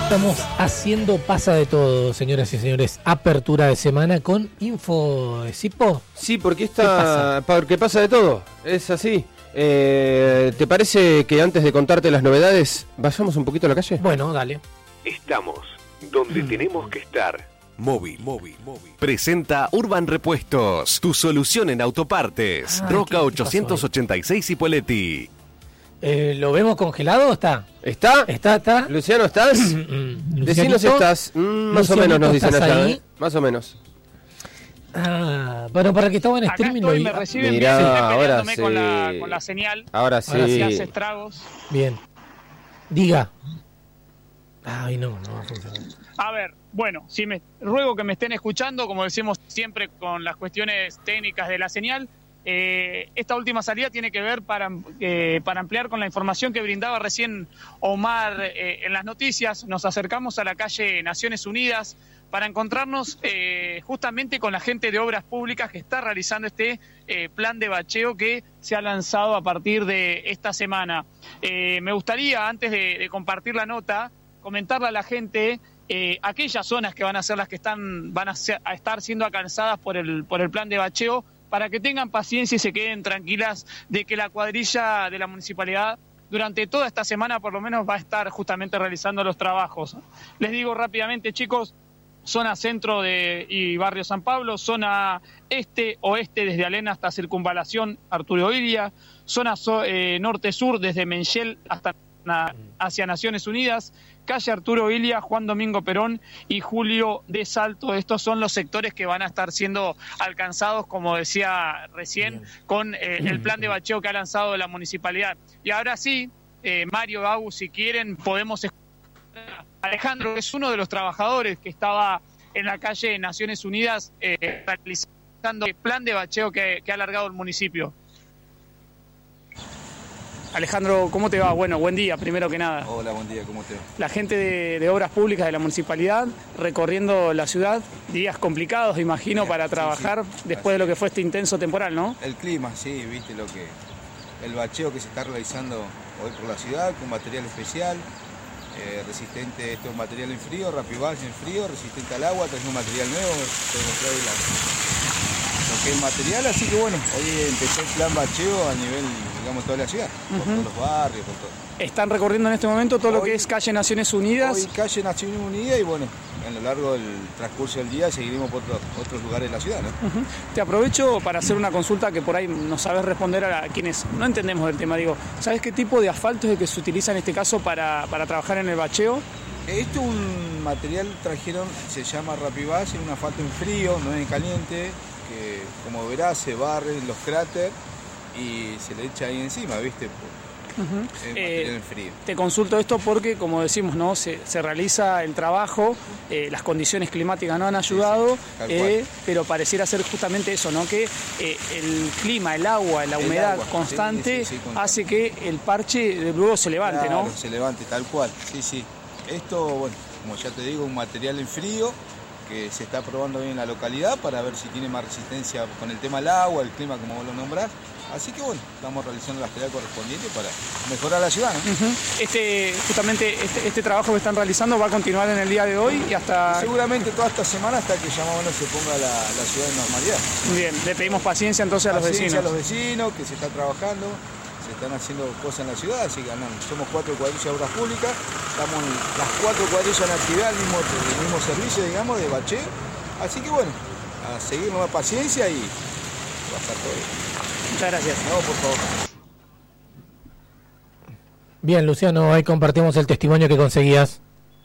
estamos haciendo Pasa de Todo, señoras y señores. Apertura de semana con Info Sipo. Sí, porque porque pasa de todo, es así. ¿Te parece que antes de contarte las novedades, vayamos un poquito a la calle? Bueno, dale. Estamos donde tenemos que estar. Móvil. Presenta Urban Repuestos, tu solución en autopartes. Roca 886 Ipoleti. ¿Lo vemos congelado o está? ¿Está? Luciano, ¿estás? Decinos si estás. Más o menos nos dicen allá, ¿eh? Más o menos. Bueno, para el que estaba en streaming lo vi. Me reciben Mirá, bien, estoy ahora peleándome sí. con la señal. Ahora sí. Ahora sí hace estragos. Bien. Diga. Ay, no va a funcionar. A ver, bueno, ruego que me estén escuchando, como decimos siempre con las cuestiones técnicas de la señal. Esta última salida tiene que ver para ampliar con la información que brindaba recién Omar en las noticias. Nos acercamos a la calle Naciones Unidas para encontrarnos justamente con la gente de Obras Públicas que está realizando este plan de bacheo que se ha lanzado a partir de esta semana. Me gustaría, antes de compartir la nota, comentarle a la gente aquellas zonas que van a ser las que van a estar siendo alcanzadas por el plan de bacheo, para que tengan paciencia y se queden tranquilas de que la cuadrilla de la municipalidad durante toda esta semana por lo menos va a estar justamente realizando los trabajos. Les digo rápidamente, chicos, zona centro y barrio San Pablo, zona oeste desde Alena hasta Circunvalación Arturo Ilia, zona norte-sur desde Menchel hasta hacia Naciones Unidas, calle Arturo Ilia, Juan Domingo Perón y Julio de Salto. Estos son los sectores que van a estar siendo alcanzados, como decía recién, con el plan de bacheo que ha lanzado la municipalidad. Y ahora sí, Mario, Agus, si quieren, podemos escuchar a Alejandro, que es uno de los trabajadores que estaba en la calle Naciones Unidas realizando el plan de bacheo que ha alargado el municipio. Alejandro, ¿cómo te va? Bueno, buen día, primero que nada. Hola, buen día, ¿cómo te va? La gente de Obras Públicas de la Municipalidad recorriendo la ciudad, días complicados, imagino, para trabajar después de lo que fue este intenso temporal, ¿no? El clima, sí, viste el bacheo que se está realizando hoy por la ciudad con material especial, resistente, esto es material en frío, Rapibase en frío, resistente al agua, tenemos material nuevo, puedo mostrar lo que es material, así que bueno, hoy empezó el plan bacheo a nivel, digamos, toda la ciudad, por todos los barrios, por todo. Están recorriendo en este momento todo lo que es calle Naciones Unidas. Hoy calle Naciones Unidas y bueno, a lo largo del transcurso del día seguiremos por otros lugares de la ciudad, ¿no? Te aprovecho para hacer una consulta que por ahí no sabes responder a quienes no entendemos del tema. Digo, ¿sabes qué tipo de asfalto es el que se utiliza en este caso para trabajar en el bacheo? Esto es un material, trajeron, se llama Rapibase, es un asfalto en frío, no en caliente, que como verás se barre los cráteres y se le echa ahí encima, ¿viste? En frío. Te consulto esto porque, como decimos, ¿no? Se realiza el trabajo, las condiciones climáticas no han ayudado, pero pareciera ser justamente eso, ¿no? Que el clima, el agua, la humedad constante hace que el parche luego se levante, claro, ¿no? Se levante, tal cual, sí. Esto, bueno, como ya te digo, un material en frío que se está probando hoy en la localidad para ver si tiene más resistencia con el tema del agua, el clima, como vos lo nombrás. Así que bueno, estamos realizando las tareas correspondientes para mejorar la ciudad, ¿no? Justamente este trabajo que están realizando va a continuar en el día de hoy y hasta... Seguramente toda esta semana hasta que ya más o menos se ponga la ciudad en normalidad. Bien, le pedimos paciencia entonces a los vecinos. A los vecinos, que se está trabajando, se están haciendo cosas en la ciudad, así que somos 4 cuadrillas de Obras Públicas, estamos las 4 cuadrillas en actividad, el mismo servicio, digamos, de bacheo. Así que bueno, a seguir nueva paciencia y va a estar todo bien. Muchas gracias. No, por favor. Bien, Luciano, ahí compartimos el testimonio que conseguías.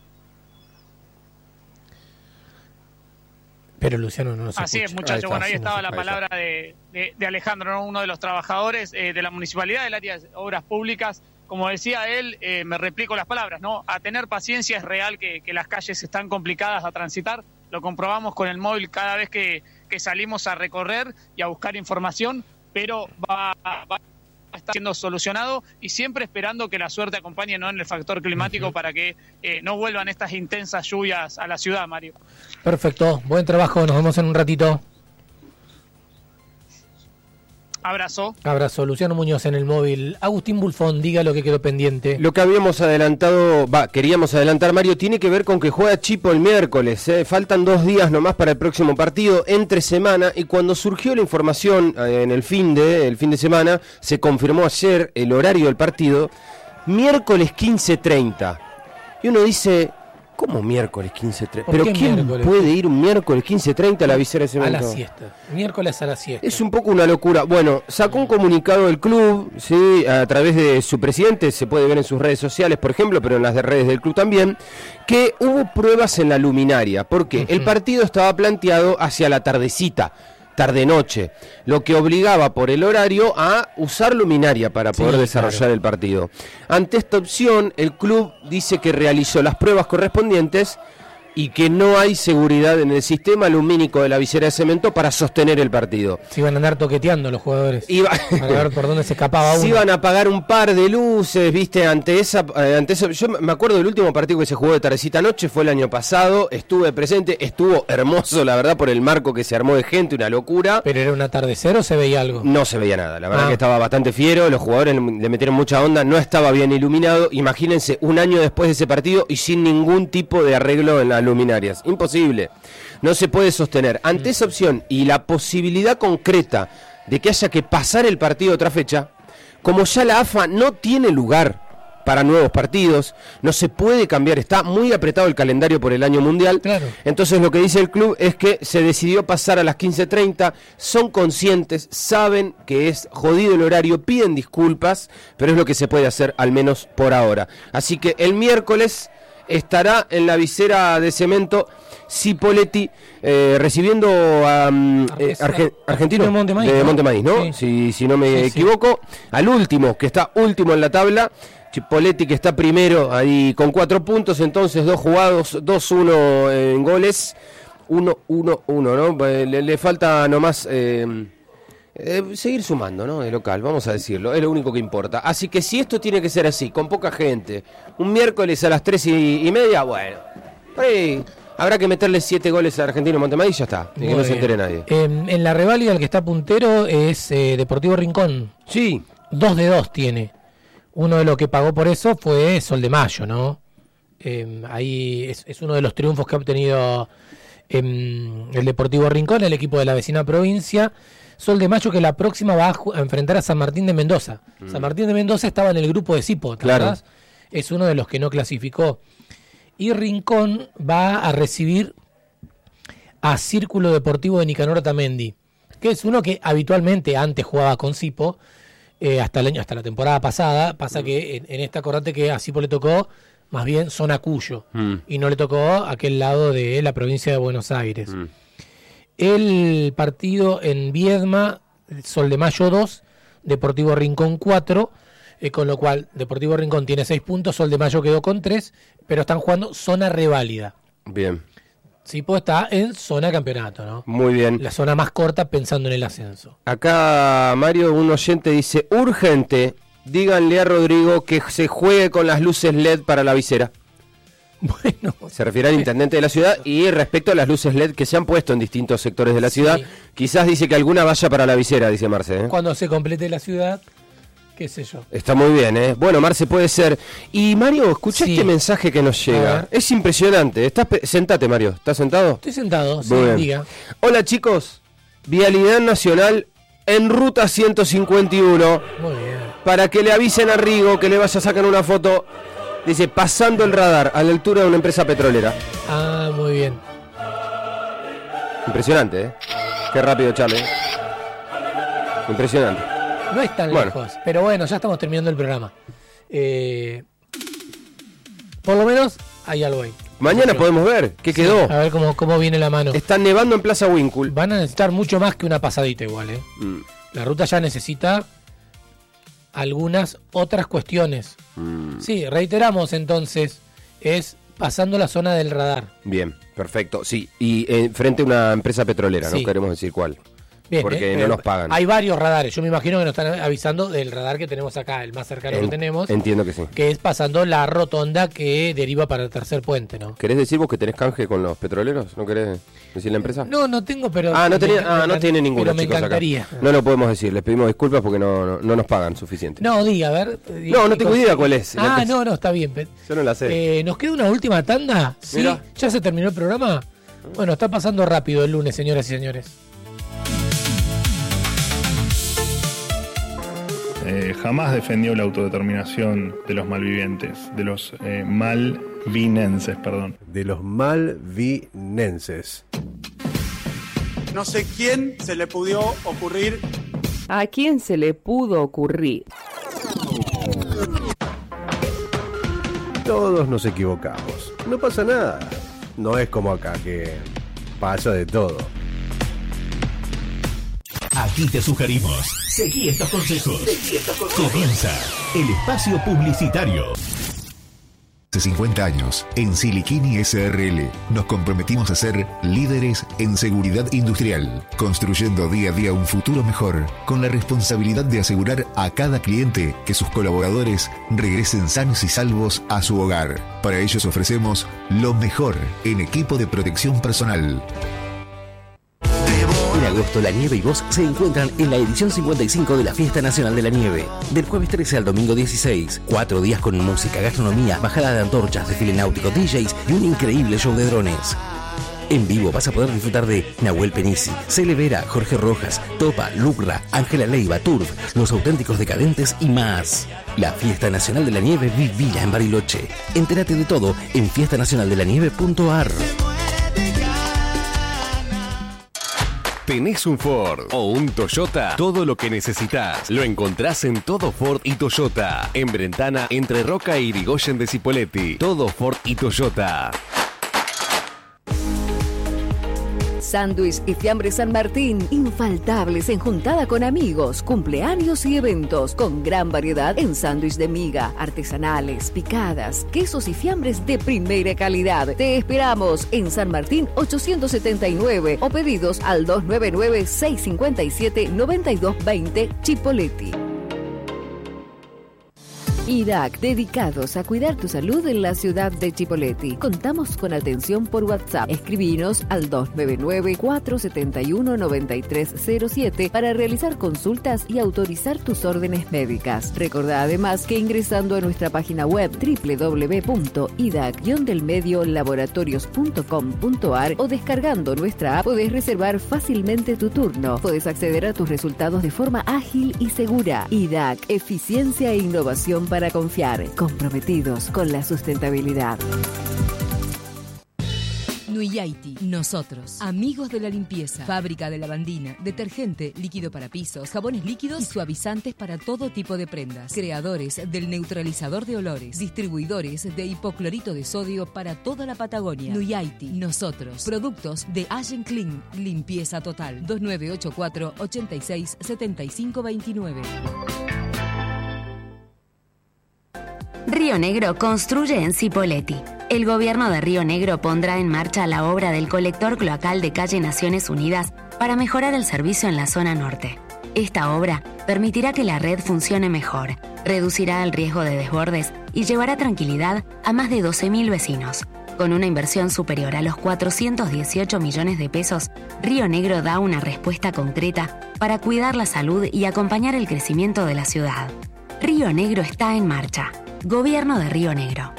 Pero Luciano no nos escucha. Así es, muchachos. Bueno, ahí estaba la palabra de Alejandro, ¿no? Uno de los trabajadores de la municipalidad del área de Obras Públicas. Como decía él, me replico las palabras, ¿no? A tener paciencia, es real que las calles están complicadas a transitar. Lo comprobamos con el móvil cada vez que salimos a recorrer y a buscar información, pero va a estar siendo solucionado y siempre esperando que la suerte acompañe, ¿no? En el factor climático para que no vuelvan estas intensas lluvias a la ciudad, Mario. Perfecto, buen trabajo, nos vemos en un ratito. Abrazo. Abrazo. Luciano Muñoz en el móvil. Agustín Bulfón, diga lo que quedó pendiente. Lo que habíamos adelantado, queríamos adelantar, Mario, tiene que ver con que juega Chipo el miércoles. Faltan 2 días nomás para el próximo partido, entre semana, y cuando surgió la información en el fin de semana, se confirmó ayer el horario del partido, miércoles 15:30. Y uno dice, ¿cómo miércoles 15:30? ¿Pero quién miércoles? Puede ir un miércoles 15:30 a la visera de Cemento? A la siesta. Miércoles a la siesta. Es un poco una locura. Bueno, sacó un comunicado del club, sí, a través de su presidente, se puede ver en sus redes sociales, por ejemplo, pero en las de redes del club también, que hubo pruebas en la luminaria. ¿Por qué? El partido estaba planteado hacia la tardecita, tarde-noche, lo que obligaba por el horario a usar luminaria para poder desarrollar el partido. Ante esta opción, el club dice que realizó las pruebas correspondientes y que no hay seguridad en el sistema lumínico de la visera de Cemento para sostener el partido. Se iban a andar toqueteando los jugadores para ver por dónde se escapaba uno. Se iban a apagar un par de luces, viste, ante eso. Yo me acuerdo del último partido que se jugó de tardecita anoche, fue el año pasado, estuve presente, estuvo hermoso, la verdad, por el marco que se armó de gente, una locura. ¿Pero era un atardecer o se veía algo? No se veía nada, la verdad que estaba bastante fiero, los jugadores le metieron mucha onda, no estaba bien iluminado. Imagínense, un año después de ese partido y sin ningún tipo de arreglo en las luminarias. Imposible, no se puede sostener. Ante esa opción y la posibilidad concreta de que haya que pasar el partido a otra fecha, como ya la AFA no tiene lugar para nuevos partidos, no se puede cambiar, está muy apretado el calendario por el año mundial, entonces lo que dice el club es que se decidió pasar a las 15:30, son conscientes, saben que es jodido el horario, piden disculpas, pero es lo que se puede hacer, al menos por ahora. Así que el miércoles estará en la visera de Cemento Cipolletti, recibiendo a Argentino de Montemaíz, ¿no? Sí. Si no me equivoco, al último, que está último en la tabla, Cipolletti, que está primero ahí con 4 puntos, entonces 2 jugados, 2-1 en goles, 1-1-1, ¿no? Le falta nomás seguir sumando, ¿no? De local, vamos a decirlo, es lo único que importa. Así que si esto tiene que ser así, con poca gente, un miércoles a las 3:30, bueno, ahí habrá que meterle 7 goles a Argentino Montemaíz y ya está, y que no se entere nadie. En la reválida el que está puntero es Deportivo Rincón. Sí. 2 de 2 tiene. Uno de los que pagó por eso fue Sol de Mayo, ¿no? Ahí es uno de los triunfos que ha obtenido el Deportivo Rincón, el equipo de la vecina provincia. Sol de Mayo, que la próxima va a enfrentar a San Martín de Mendoza. San Martín de Mendoza estaba en el grupo de Cipo, claro. Es uno de los que no clasificó. Y Rincón va a recibir a Círculo Deportivo de Nicanor Otamendi, que es uno que habitualmente antes jugaba con Cipo, hasta la temporada pasada. Pasa que en esta, acordate que a Cipo le tocó más bien zona Cuyo, y no le tocó aquel lado de la provincia de Buenos Aires. El partido en Viedma, Sol de Mayo 2, Deportivo Rincón 4, con lo cual Deportivo Rincón tiene 6 puntos, Sol de Mayo quedó con 3, pero están jugando zona reválida. Bien. Cipo está en zona campeonato, ¿no? Muy bien. La zona más corta pensando en el ascenso. Acá, Mario, un oyente dice, urgente, díganle a Rodrigo que se juegue con las luces LED para la visera. Bueno, se refiere al intendente de la ciudad y respecto a las luces LED que se han puesto en distintos sectores de la ciudad, quizás dice que alguna vaya para la visera, dice Marce. Cuando se complete la ciudad, qué sé yo. Está muy bien, ¿eh? Bueno, Marce, puede ser. Y Mario, escuchá este mensaje que nos llega. Es impresionante. Sentate, Mario. ¿Estás sentado? Estoy sentado, sí, diga. Hola, chicos. Vialidad Nacional en ruta 151. Muy bien. Para que le avisen a Rigo que le vaya a sacar una foto. Dice, pasando el radar a la altura de una empresa petrolera. Ah, muy bien. Impresionante, ¿eh? Qué rápido, Charlie. Impresionante. No es tan lejos, pero bueno, ya estamos terminando el programa. Por lo menos hay algo ahí. Mañana podemos ver qué quedó. A ver cómo viene la mano. Está nevando en Plaza Winkle. Van a necesitar mucho más que una pasadita igual, ¿eh? La ruta ya necesita algunas otras cuestiones. Sí, reiteramos entonces, es pasando la zona del radar. Bien, perfecto. Sí, y frente a una empresa petrolera, no queremos decir cuál. Bien, porque no nos pagan. Hay varios radares. Yo me imagino que nos están avisando del radar que tenemos acá, el más cercano que tenemos. Entiendo que sí. Que es pasando la rotonda que deriva para el tercer puente, ¿no? ¿Querés decir vos que tenés canje con los petroleros? ¿No querés decir la empresa? No tengo, pero... No tiene ninguno, pero me chicos, encantaría. acá. No lo podemos decir, les pedimos disculpas porque no nos pagan suficiente. No, diga, a ver. No tengo idea cuál es. No, está bien. Yo no la sé. ¿Nos queda una última tanda? ¿Sí? Mirá. ¿Ya se terminó el programa? Bueno, está pasando rápido el lunes, señoras y señores. Jamás defendió la autodeterminación de los malvivientes, de los malvinenses, perdón. De los malvinenses. No sé quién se le pudo ocurrir. ¿A quién se le pudo ocurrir? Todos nos equivocamos. No pasa nada. No es como acá que pasa de todo. Aquí te sugerimos, seguí estos consejos. Comienza el espacio publicitario. Hace 50 años, en Siliquini SRL, nos comprometimos a ser líderes en seguridad industrial, construyendo día a día un futuro mejor, con la responsabilidad de asegurar a cada cliente que sus colaboradores regresen sanos y salvos a su hogar. Para ellos ofrecemos lo mejor en equipo de protección personal. En agosto, la nieve y vos se encuentran en la edición 55 de la Fiesta Nacional de la Nieve. Del jueves 13 al domingo 16. 4 días con música, gastronomía, bajada de antorchas, desfile náutico, DJs y un increíble show de drones. En vivo vas a poder disfrutar de Nahuel Penisi, Cele Vera, Jorge Rojas, Topa, Lucra, Ángela Leiva, Turf, Los Auténticos Decadentes y más. La Fiesta Nacional de la Nieve vivila en Bariloche. Entérate de todo en fiestanacionaldelanieve.ar. ¿Tenés un Ford o un Toyota? Todo lo que necesitas lo encontrás en Todo Ford y Toyota. En Brentana, entre Roca e Irigoyen de Cipolletti. Todo Ford y Toyota. Sándwich y Fiambres San Martín, infaltables en juntada con amigos, cumpleaños y eventos, con gran variedad en sándwich de miga, artesanales, picadas, quesos y fiambres de primera calidad. Te esperamos en San Martín 879 o pedidos al 299-657-9220 Chipolletti. IDAC, dedicados a cuidar tu salud en la ciudad de Chipolletti. Contamos con atención por WhatsApp. Escribinos al 299-471-9307 para realizar consultas y autorizar tus órdenes médicas. Recordá además que ingresando a nuestra página web www.idac-delmediolaboratorios.com.ar o descargando nuestra app podés reservar fácilmente tu turno. Podés acceder a tus resultados de forma ágil y segura. IDAC, eficiencia e innovación para confiar, comprometidos con la sustentabilidad. Nuyaiti, nosotros, amigos de la limpieza, fábrica de lavandina, detergente, líquido para pisos, jabones líquidos y suavizantes para todo tipo de prendas, creadores del neutralizador de olores, distribuidores de hipoclorito de sodio para toda la Patagonia. Nuyaiti, nosotros, productos de Allen Clean, limpieza total, 2984 86 75 29. Río Negro construye en Cipolletti. El gobierno de Río Negro pondrá en marcha la obra del colector cloacal de calle Naciones Unidas para mejorar el servicio en la zona norte. Esta obra permitirá que la red funcione mejor, reducirá el riesgo de desbordes y llevará tranquilidad a más de 12.000 vecinos. Con una inversión superior a los 418 millones de pesos, Río Negro da una respuesta concreta para cuidar la salud y acompañar el crecimiento de la ciudad. Río Negro está en marcha. Gobierno de Río Negro.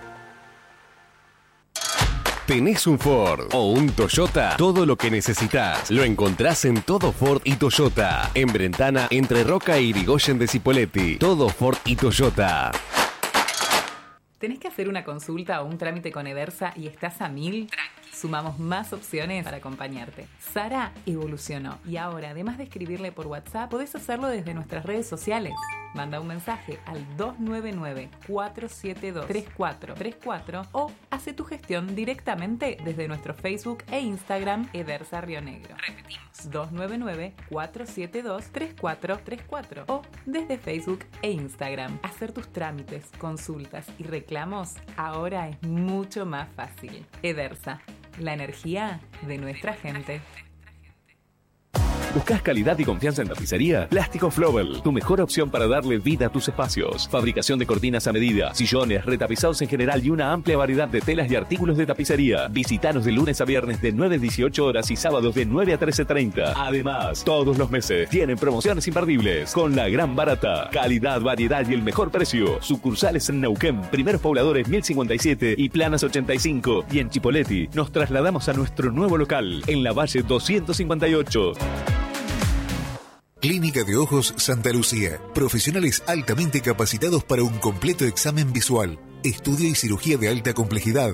¿Tenés un Ford o un Toyota? Todo lo que necesitas lo encontrás en Todo Ford y Toyota. En Brentana, entre Roca e Irigoyen de Cipolletti. Todo Ford y Toyota. ¿Tenés que hacer una consulta o un trámite con Edersa y estás a 1000? Sumamos más opciones para acompañarte. Sara evolucionó y ahora, además de escribirle por WhatsApp, podés hacerlo desde nuestras redes sociales. Manda un mensaje al 299-472-3434 o hace tu gestión directamente desde nuestro Facebook e Instagram Edersa Río Negro. Repetimos, 299-472-3434 o desde Facebook e Instagram. Hacer tus trámites, consultas y reclamos ahora es mucho más fácil. Edersa, la energía de nuestra gente. ¿Buscás calidad y confianza en tapicería? Plástico Flobel, tu mejor opción para darle vida a tus espacios. Fabricación de cortinas a medida, sillones, retapizados en general y una amplia variedad de telas y artículos de tapicería. Visítanos de lunes a viernes de 9 a 18 horas y sábados de 9 a 13:30. Además, todos los meses tienen promociones imperdibles con la gran barata. Calidad, variedad y el mejor precio. Sucursales en Neuquén, Primeros Pobladores 1057 y Planas 85. Y en Chipoleti nos trasladamos a nuestro nuevo local en la Valle 258. Clínica de Ojos Santa Lucía. Profesionales altamente capacitados para un completo examen visual, estudio y cirugía de alta complejidad.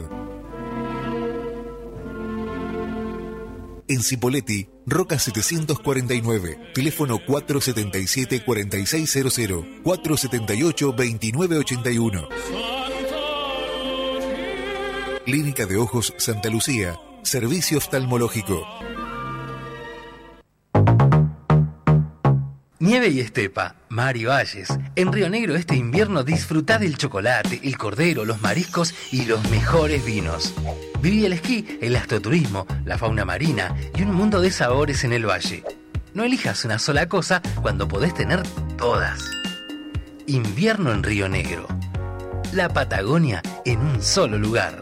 En Cipolletti, Roca 749, teléfono 477-4600, 478-2981. Clínica de Ojos Santa Lucía, servicio oftalmológico. Nieve y estepa, mar y valles. En Río Negro este invierno disfrutá del chocolate, el cordero, los mariscos y los mejores vinos. Viví el esquí, el astroturismo, la fauna marina y un mundo de sabores en el valle. No elijas una sola cosa cuando podés tener todas. Invierno en Río Negro. La Patagonia en un solo lugar.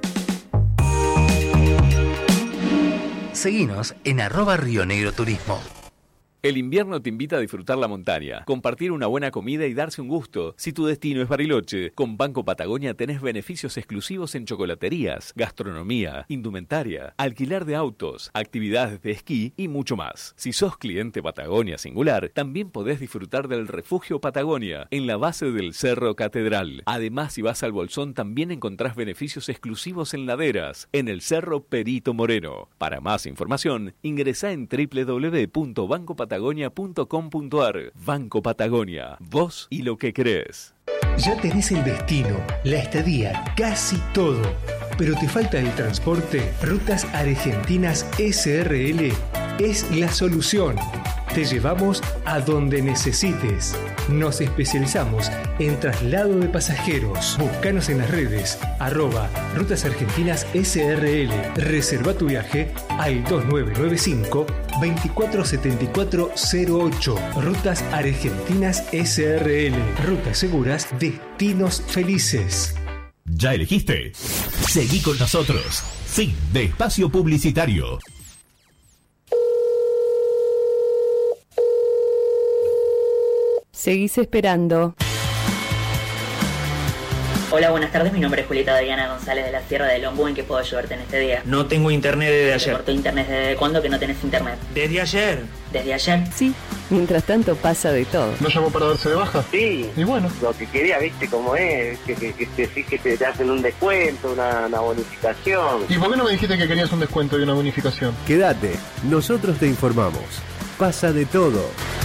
Seguinos en @RioNegroTurismo. El invierno te invita a disfrutar la montaña, compartir una buena comida y darse un gusto. Si tu destino es Bariloche, con Banco Patagonia tenés beneficios exclusivos en chocolaterías, gastronomía, indumentaria, alquiler de autos, actividades de esquí y mucho más. Si sos cliente Patagonia Singular, también podés disfrutar del Refugio Patagonia, en la base del Cerro Catedral. Además, si vas al Bolsón, también encontrás beneficios exclusivos en laderas, en el Cerro Perito Moreno. Para más información, ingresá en www.bancopatagonia.com.ar. Banco Patagonia, vos y lo que crees. Ya tenés el destino, la estadía, casi todo, pero te falta el transporte. Rutas Argentinas SRL es la solución. Te llevamos a donde necesites. Nos especializamos en traslado de pasajeros. Búscanos en las redes @Rutas Argentinas SRL. Reserva tu viaje al 2995 247408. Rutas Argentinas SRL. Rutas seguras, destinos felices. ¿Ya elegiste? Seguí con nosotros. Fin de espacio publicitario. Seguís esperando. Hola, buenas tardes. Mi nombre es Julieta Diana González de la Sierra de Lombú. ¿En qué puedo ayudarte en este día? No tengo internet desde ayer. ¿Te cortó internet desde cuándo que no tenés internet? ¿Desde ayer? ¿Desde ayer? Sí. Mientras tanto pasa de todo. ¿No llamó para darse de baja? Sí. Y bueno. Lo que quería, viste cómo es, que te hacen un descuento, una bonificación. ¿Y por qué no me dijiste que querías un descuento y una bonificación? Quédate, nosotros te informamos. Pasa de todo.